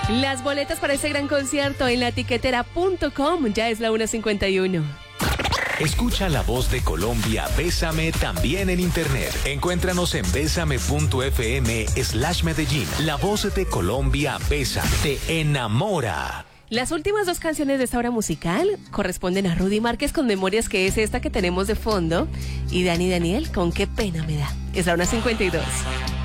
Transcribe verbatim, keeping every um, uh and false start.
Las boletas para este gran concierto en latiquetera punto com, ya es la una cincuenta y uno. Escucha La Voz de Colombia, Bésame, también en internet. Encuéntranos en bésame.fm slash Medellín. La Voz de Colombia, Bésame, te enamora. Las últimas dos canciones de esta hora musical corresponden a Rudy Márquez con Memorias, que es esta que tenemos de fondo, y Dani Daniel con Qué pena me da. Es la una cincuenta y dos.